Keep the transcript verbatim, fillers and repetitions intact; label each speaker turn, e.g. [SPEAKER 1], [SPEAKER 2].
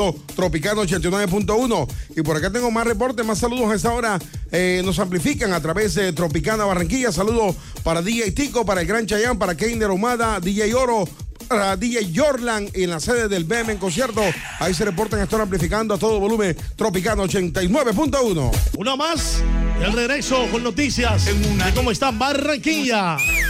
[SPEAKER 1] Tropicano ochenta y nueve punto uno. Y por acá tengo más reportes, más saludos a esta hora. Eh, nos amplifican a través de Tropicana Barranquilla. Saludos para D J Tico, para el Gran Chayán, para Keiner Humada, D J Oro, para D J Jorlan en la sede del B M en concierto. Ahí se reportan a estar amplificando a todo volumen Tropicano ochenta y nueve punto uno.
[SPEAKER 2] Una más. Y al regreso con noticias de cómo está Barranquilla.